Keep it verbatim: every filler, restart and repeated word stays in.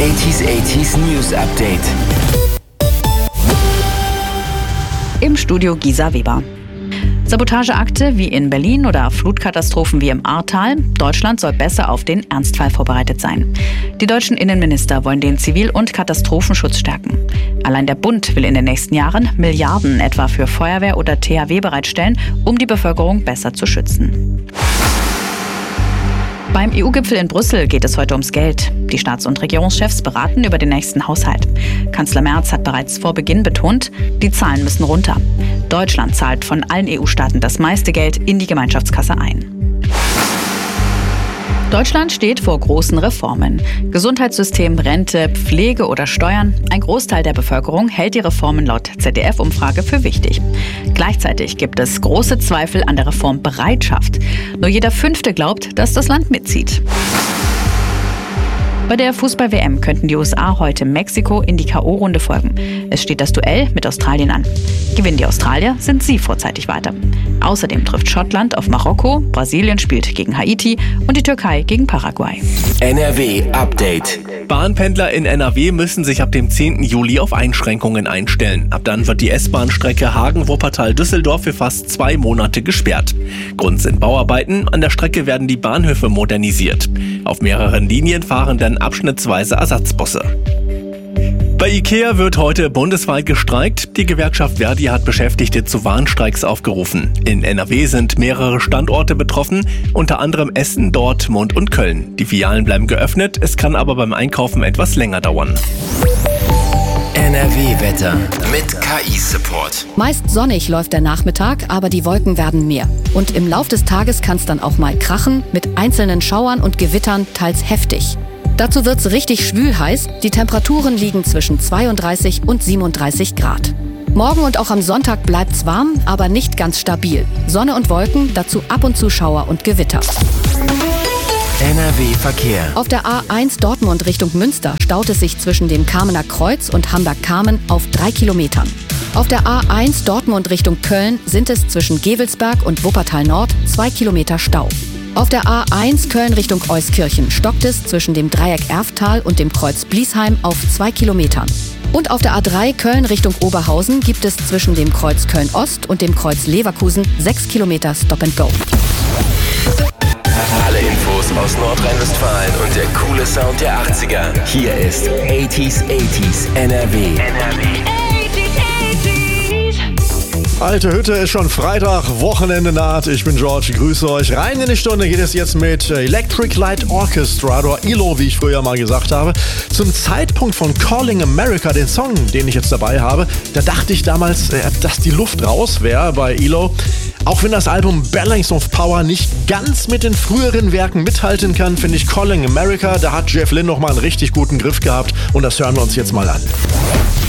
achtziger achtziger News Update. Im Studio Gisa Weber. Sabotageakte wie in Berlin oder Flutkatastrophen wie im Ahrtal. Deutschland soll besser auf den Ernstfall vorbereitet sein. Die deutschen Innenminister wollen den Zivil- und Katastrophenschutz stärken. Allein der Bund will in den nächsten Jahren Milliarden etwa für Feuerwehr oder T H W bereitstellen, um die Bevölkerung besser zu schützen. Beim E U-Gipfel in Brüssel geht es heute ums Geld. Die Staats- und Regierungschefs beraten über den nächsten Haushalt. Kanzler Merz hat bereits vor Beginn betont, die Zahlen müssen runter. Deutschland zahlt von allen E U-Staaten das meiste Geld in die Gemeinschaftskasse ein. Deutschland steht vor großen Reformen. Gesundheitssystem, Rente, Pflege oder Steuern. Ein Großteil der Bevölkerung hält die Reformen laut Z D F-Umfrage für wichtig. Gleichzeitig gibt es große Zweifel an der Reformbereitschaft. Nur jeder Fünfte glaubt, dass das Land mitzieht. Bei der Fußball-W M könnten die U S A heute Mexiko in die K O-Runde folgen. Es steht das Duell mit Australien an. Gewinnen die Australier, sind sie vorzeitig weiter. Außerdem trifft Schottland auf Marokko, Brasilien spielt gegen Haiti und die Türkei gegen Paraguay. N R W Update. Bahnpendler in N R W müssen sich ab dem zehnten Juli auf Einschränkungen einstellen. Ab dann wird die S-Bahn-Strecke Hagen-Wuppertal-Düsseldorf für fast zwei Monate gesperrt. Grund sind Bauarbeiten. An der Strecke werden die Bahnhöfe modernisiert. Auf mehreren Linien fahren dann abschnittsweise Ersatzbusse. Bei IKEA wird heute bundesweit gestreikt. Die Gewerkschaft Verdi hat Beschäftigte zu Warnstreiks aufgerufen. In N R W sind mehrere Standorte betroffen, unter anderem Essen, Dortmund und Köln. Die Filialen bleiben geöffnet, es kann aber beim Einkaufen etwas länger dauern. N R W-Wetter mit K I-Support. Meist sonnig läuft der Nachmittag, aber die Wolken werden mehr. Und im Lauf des Tages kann es dann auch mal krachen, mit einzelnen Schauern und Gewittern, teils heftig. Dazu wird's richtig schwül heiß. Die Temperaturen liegen zwischen zweiunddreißig und siebenunddreißig Grad. Morgen und auch am Sonntag bleibt's warm, aber nicht ganz stabil. Sonne und Wolken, dazu ab und zu Schauer und Gewitter. N R W-Verkehr. Auf der A eins Dortmund Richtung Münster staut es sich zwischen dem Kamener Kreuz und Hamburg-Kamen auf drei Kilometern. Auf der A eins Dortmund Richtung Köln sind es zwischen Gevelsberg und Wuppertal Nord zwei Kilometer Stau. Auf der A eins Köln Richtung Euskirchen stockt es zwischen dem Dreieck Erftal und dem Kreuz Bliesheim auf zwei Kilometern. Und auf der A drei Köln Richtung Oberhausen gibt es zwischen dem Kreuz Köln Ost und dem Kreuz Leverkusen sechs Kilometer Stop and Go. Alle Infos aus Nordrhein-Westfalen und der coole Sound der achtziger. Hier ist achtziger achtziger N R W. N R W. Alte Hütte, ist schon Freitag, Wochenende naht. Ich bin George, grüße euch. Rein in die Stunde geht es jetzt mit Electric Light Orchestra oder E L O, wie ich früher mal gesagt habe. Zum Zeitpunkt von Calling America, den Song, den ich jetzt dabei habe, da dachte ich damals, dass die Luft raus wäre bei E L O. Auch wenn das Album Balance of Power nicht ganz mit den früheren Werken mithalten kann, finde ich Calling America, da hat Jeff Lynne nochmal einen richtig guten Griff gehabt und das hören wir uns jetzt mal an.